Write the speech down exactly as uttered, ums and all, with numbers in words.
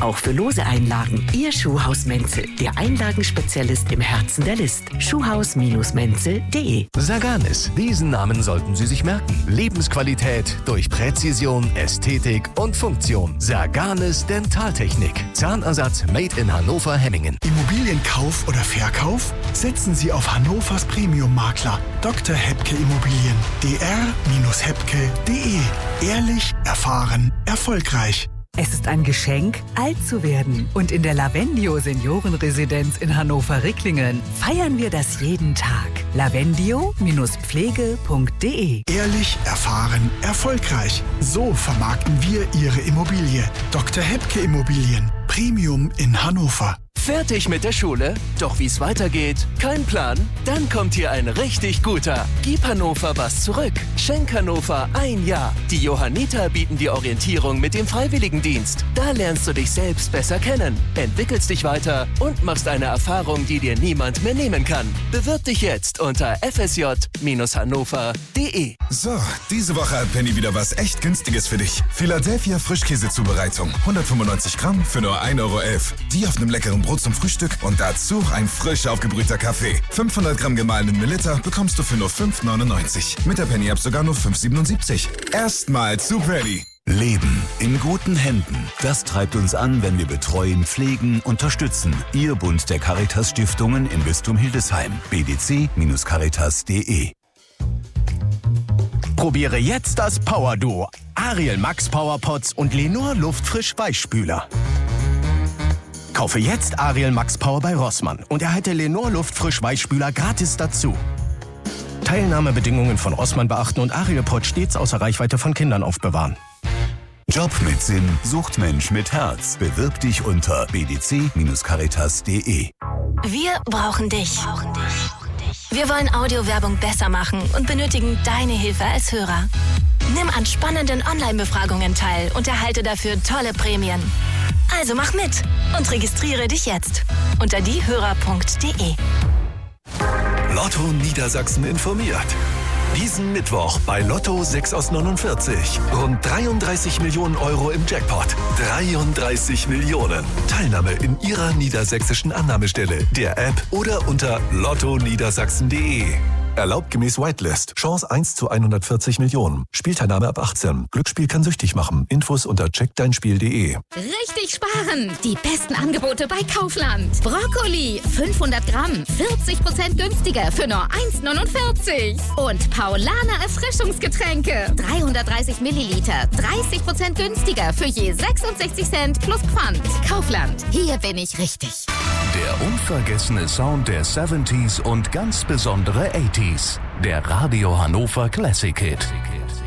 Auch für lose Einlagen. Ihr Schuhhaus Menzel, der Einlagenspezialist im Herzen der List. Schuhhaus Menzel punkt de. Saganis, diesen Namen sollten Sie sich merken. Lebensqualität durch Präzision, Ästhetik und Funktion. Saganis Dentaltechnik. Zahnersatz made in Hannover-Hemmingen. Immobilienkauf oder Verkauf? Setzen Sie auf Hannovers Premium-Makler Doktor Hebke Immobilien. d r hebke punkt de. Ehrlich, erfahren, erfolgreich. Es ist ein Geschenk, alt zu werden. Und in der Lavendio Seniorenresidenz in Hannover-Ricklingen feiern wir das jeden Tag. lavendio Pflege punkt de. Ehrlich, erfahren, erfolgreich. So vermarkten wir Ihre Immobilie. Doktor Hebke Immobilien. Premium in Hannover. Fertig mit der Schule? Doch wie's weitergeht? Kein Plan? Dann kommt hier ein richtig guter. Gib Hannover was zurück. Schenk Hannover ein Jahr. Die Johanniter bieten die Orientierung mit dem Freiwilligendienst. Da lernst du dich selbst besser kennen, entwickelst dich weiter und machst eine Erfahrung, die dir niemand mehr nehmen kann. Bewirb dich jetzt unter f s j hannover punkt de. So, diese Woche hat Penny wieder was echt Günstiges für dich. Philadelphia Frischkäsezubereitung. hundertfünfundneunzig Gramm für nur ein Euro elf. Die auf einem leckeren Brot zum Frühstück und dazu ein frisch aufgebrühter Kaffee. fünfhundert Gramm gemahlenen Milliliter bekommst du für nur fünf neunundneunzig. Mit der Penny-App sogar nur fünf siebenundsiebzig. Erstmal zu Penny. Leben in guten Händen. Das treibt uns an, wenn wir betreuen, pflegen, unterstützen. Ihr Bund der Caritas-Stiftungen im Bistum Hildesheim. b d c Caritas punkt de. Probiere jetzt das Power-Duo. Ariel Max Powerpots und Lenor Luftfrisch Weichspüler. Kaufe jetzt Ariel Max Power bei Rossmann und erhalte Lenor Luftfrisch Weichspüler gratis dazu. Teilnahmebedingungen von Rossmann beachten und Ariel Pot stets außer Reichweite von Kindern aufbewahren. Job mit Sinn sucht Mensch mit Herz. Bewirb dich unter b d c Caritas punkt de. Wir brauchen dich. Wir wollen Audiowerbung besser machen und benötigen deine Hilfe als Hörer. Nimm an spannenden Online-Befragungen teil und erhalte dafür tolle Prämien. Also mach mit und registriere dich jetzt unter diehörer punkt de. Lotto Niedersachsen informiert. Diesen Mittwoch bei Lotto sechs aus neunundvierzig. Rund dreiunddreißig Millionen Euro im Jackpot. dreiunddreißig Millionen. Teilnahme in Ihrer niedersächsischen Annahmestelle, der App oder unter lotto niedersachsen punkt de. Erlaubt gemäß Whitelist. Chance eins zu hundertvierzig Millionen. Spielteilnahme ab achtzehn. Glücksspiel kann süchtig machen. Infos unter check dein spiel punkt de. Richtig sparen! Die besten Angebote bei Kaufland. Brokkoli fünfhundert Gramm, vierzig Prozent günstiger für nur eins neunundvierzig. Und Paulaner Erfrischungsgetränke, dreihundertdreißig Milliliter, dreißig Prozent günstiger für je sechsundsechzig Cent plus Pfand. Kaufland, hier bin ich richtig. Der unvergessene Sound der siebziger und ganz besondere achtziger. Der Radio Hannover Classic Hit.